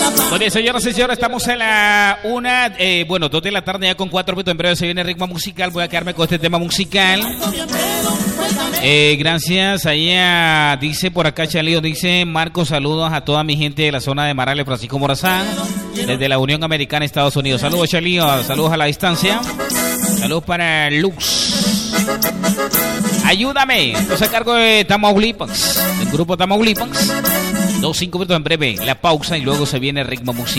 Bueno, señoras y señores, estamos en la 2 de la tarde ya con 4 minutos. En breve se viene ritmo musical. Voy a quedarme con este tema musical. Gracias. Allá dice por acá Chalío, dice Marco, saludos a toda mi gente de la zona de Marales, Francisco Morazán, desde la Unión Americana, Estados Unidos. Saludos, Chalío, saludos a la distancia. Saludos para Lux. Ayúdame. Entonces a cargo de Tamaulipas, el grupo Tamaulipas. 2-5 minutos en breve, la pausa y luego se viene ritmo musical.